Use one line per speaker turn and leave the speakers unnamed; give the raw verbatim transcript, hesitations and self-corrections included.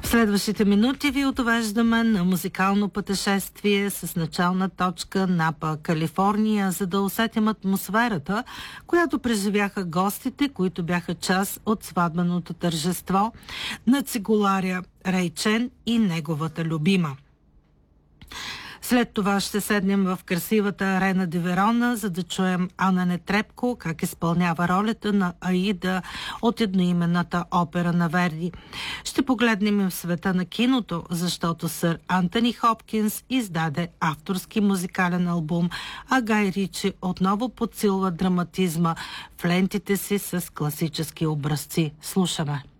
В следващите минути ви отвеждаме на музикално пътешествие с начална точка Напа, Калифорния, за да усетим атмосферата, която преживяха гостите, които бяха част от сватбеното тържество на цигуларя Рей Чен и неговата любима. След това ще седнем в красивата арена Ди Верона, за да чуем Ана Нетребко как изпълнява ролята на Аида от едноименната опера на Верди. Ще погледнем и в света на киното, защото сър Антони Хопкинс издаде авторски музикален албум, а Гай Ричи отново подсилва драматизма в лентите си с класически образци. Слушаме.